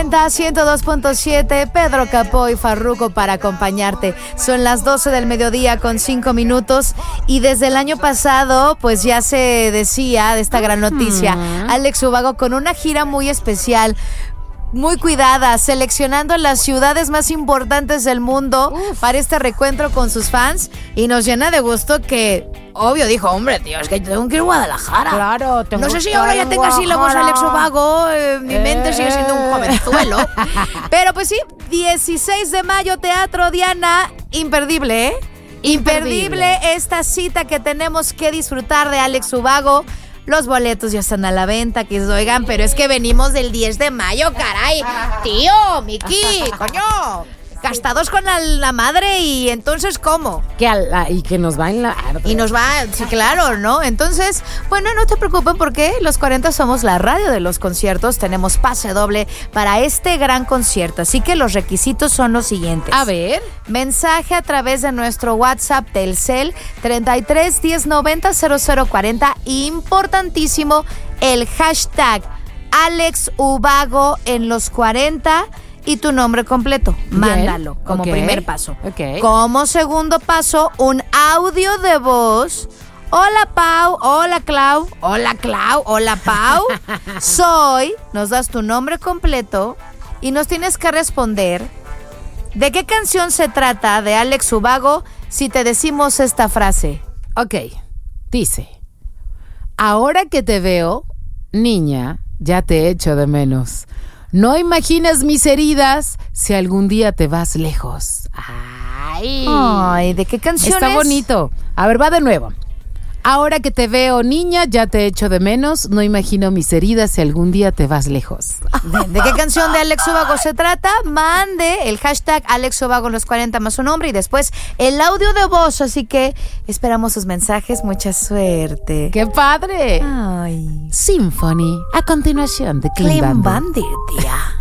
90, 102.7, Pedro Capó y Farruko para acompañarte. Son las 12 del mediodía con 5 minutos y desde el año pasado pues ya se decía de esta gran noticia. Alex Ubago con una gira muy especial, muy cuidada, seleccionando las ciudades más importantes del mundo para este reencuentro con sus fans, y nos llena de gusto que, obvio, dijo, hombre, tío, es que tengo que ir a Guadalajara. Claro, no sé si ahora ya tenga así la voz Alex Ubago, mi mente sigue siendo un jovenzuelo. Pero pues sí, 16 de mayo, Teatro Diana, imperdible, ¿eh? Imperdible esta cita que tenemos que disfrutar de Alex Ubago. Los boletos ya están a la venta, que oigan, pero es que venimos del 10 de mayo, caray. Tío, Miki, coño. Gastados con la madre, y entonces, ¿cómo? Y que nos va en la... Y nos va, sí, claro, ¿no? Entonces, bueno, no te preocupen porque los 40 somos la radio de los conciertos. Tenemos pase doble para este gran concierto. Así que los requisitos son los siguientes. A ver. Mensaje a través de nuestro WhatsApp Telcel 33 10 90 0040. Importantísimo, el hashtag Alex Ubago en los 40 y tu nombre completo. Mándalo como primer paso. Como segundo paso, un audio de voz. Hola Pau, hola Clau, hola Clau, hola Pau. Nos das tu nombre completo y nos tienes que responder de qué canción se trata de Alex Ubago si te decimos esta frase. Ok, dice: ahora que te veo, niña, ya te echo de menos. No imaginas mis heridas si algún día te vas lejos. Ay, ¿de qué canción Está es? bonito. A ver, va de nuevo. Ahora que te veo, niña, ya te echo de menos. No imagino mis heridas si algún día te vas lejos. ¿De qué canción de Alex Ubago se trata? Mande el hashtag Alex Ubago en los 40 más su nombre y después el audio de voz. Así que esperamos sus mensajes. Mucha suerte. ¡Qué padre! Ay. Symphony, a continuación de Clean Bandit. Bandit, tía.